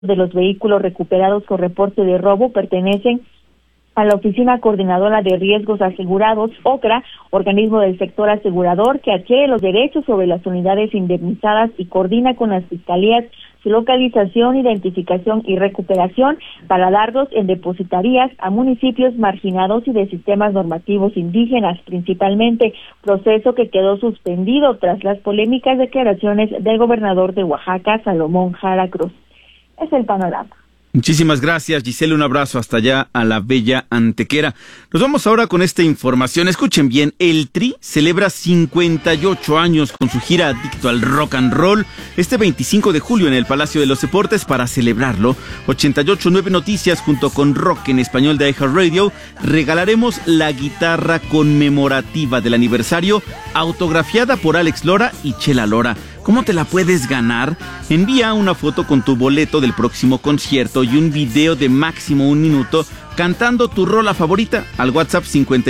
de los vehículos recuperados con reporte de robo pertenecen a la Oficina Coordinadora de Riesgos Asegurados, OCRA, organismo del sector asegurador que adquiere los derechos sobre las unidades indemnizadas y coordina con las fiscalías su localización, identificación y recuperación para darlos en depositarías a municipios marginados y de sistemas normativos indígenas, principalmente, proceso que quedó suspendido tras las polémicas declaraciones del gobernador de Oaxaca, Salomón Jara Cruz. Es el panorama. Muchísimas gracias, Giselle. Un abrazo hasta allá a la bella Antequera. Nos vamos ahora con esta información. Escuchen bien, el Tri celebra 58 años con su gira Adicto al Rock and Roll este 25 de julio en el Palacio de los Deportes. Para celebrarlo, 88.9 Noticias junto con Rock en Español de iHeartRadio regalaremos la guitarra conmemorativa del aniversario autografiada por Alex Lora y Chela Lora. ¿Cómo te la puedes ganar? Envía una foto con tu boleto del próximo concierto y un video de máximo 1 minuto cantando tu rola favorita al WhatsApp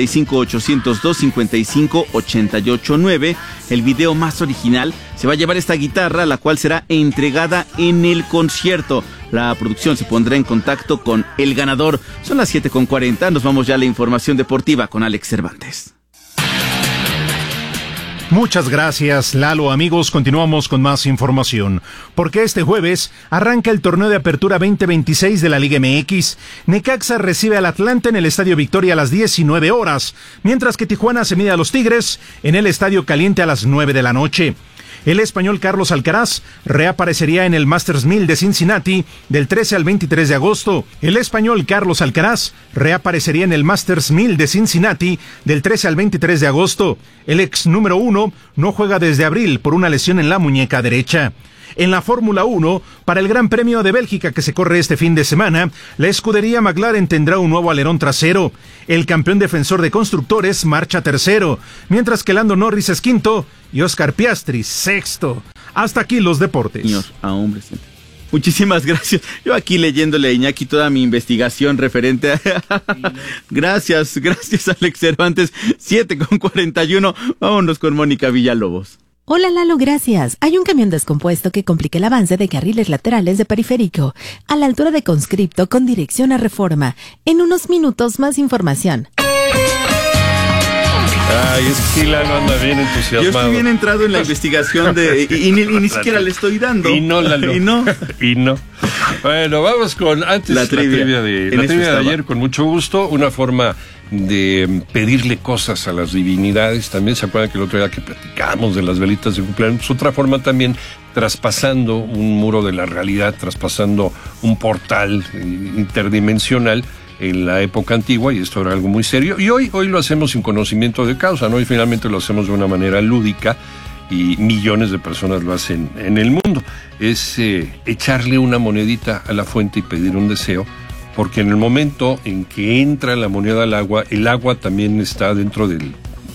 55-802-55-889. El video más original se va a llevar esta guitarra, la cual será entregada en el concierto. La producción se pondrá en contacto con el ganador. Son las 7:40. Nos vamos ya a la información deportiva con Alex Cervantes. Muchas gracias, Lalo. Amigos, continuamos con más información. Porque este jueves arranca el torneo de apertura 2026 de la Liga MX. Necaxa recibe al Atlante en el Estadio Victoria a las 19 horas, mientras que Tijuana se mide a los Tigres en el Estadio Caliente a las 9 de la noche. El español Carlos Alcaraz reaparecería en el Masters 1000 de Cincinnati del 13 al 23 de agosto. El español Carlos Alcaraz reaparecería en el Masters 1000 de Cincinnati del 13 al 23 de agosto. El ex número 1 no juega desde abril por una lesión en la muñeca derecha. En la Fórmula 1, para el Gran Premio de Bélgica que se corre este fin de semana, la escudería McLaren tendrá un nuevo alerón trasero. El campeón defensor de constructores marcha tercero, mientras que Lando Norris es quinto y Oscar Piastri sexto. Hasta aquí los deportes. Señor, a hombres. Muchísimas gracias. Yo aquí leyéndole a Iñaki toda mi investigación referente a... Gracias, Alex Cervantes. 7:41. Vámonos con Mónica Villalobos. Hola Lalo, gracias. Hay un camión descompuesto que complica el avance de carriles laterales de Periférico, a la altura de Conscripto con dirección a Reforma. En unos minutos más información. Ay, es que Lalo anda bien entusiasmado. Yo estoy bien entrado en la investigación de y ni siquiera le estoy dando. Y no, Lalo. Y no. Bueno, vamos con antes la trivia de ayer, con mucho gusto. Una forma de pedirle cosas a las divinidades. También se acuerdan que el otro día que platicamos de las velitas de cumpleaños, pues otra forma también, traspasando un muro de la realidad, traspasando un portal interdimensional en la época antigua, y esto era algo muy serio, y hoy lo hacemos sin conocimiento de causa, ¿no? Y finalmente lo hacemos de una manera lúdica, y millones de personas lo hacen en el mundo. Es echarle una monedita a la fuente y pedir un deseo, porque en el momento en que entra la moneda al agua, el agua también está dentro del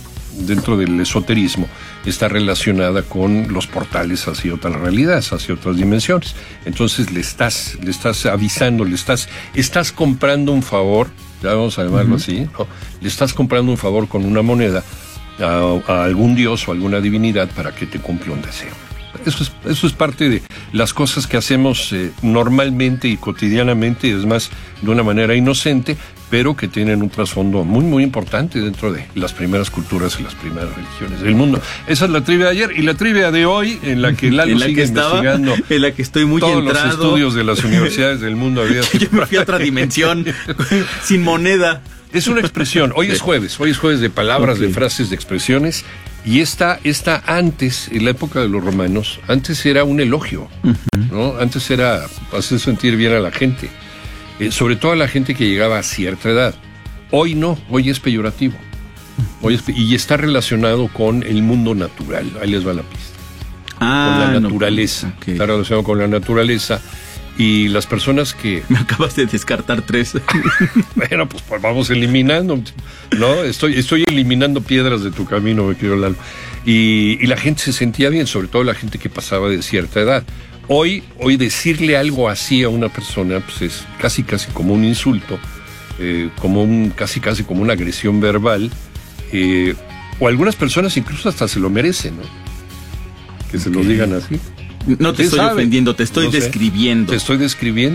esoterismo, está relacionada con los portales hacia otras realidades, hacia otras dimensiones. Entonces le estás avisando, estás comprando un favor, ya vamos a llamarlo así, ¿no? Le estás comprando un favor con una moneda a algún dios o alguna divinidad para que te cumpla un deseo. Eso es parte de las cosas que hacemos normalmente y cotidianamente, es más, de una manera inocente, pero que tienen un trasfondo muy, muy importante dentro de las primeras culturas y las primeras religiones del mundo. Esa es la trivia de ayer, y la trivia de hoy, en la que Lalo sigue investigando, en la que estoy muy todos entrado. Los estudios de las universidades del mundo. Yo me fui a otra dimensión, sin moneda. Es una expresión, hoy es jueves de palabras, de frases, de expresiones, y esta antes, en la época de los romanos, antes era un elogio, ¿no? Antes era hacer sentir bien a la gente, sobre todo a la gente que llegaba a cierta edad. Hoy no, hoy es peyorativo, y está relacionado con el mundo natural. Ahí les va la pista. Con la naturaleza, está relacionado con la naturaleza. Y las personas que... Me acabas de descartar 3. Bueno, pues vamos eliminando, ¿no? Estoy eliminando piedras de tu camino, me querido Lalo. Y la gente se sentía bien, sobre todo la gente que pasaba de cierta edad. Hoy decirle algo así a una persona, pues es casi como un insulto, casi como una agresión verbal, o algunas personas incluso hasta se lo merecen, ¿no? Que se lo digan así. No te estoy ofendiendo, te estoy describiendo. Te estoy describiendo.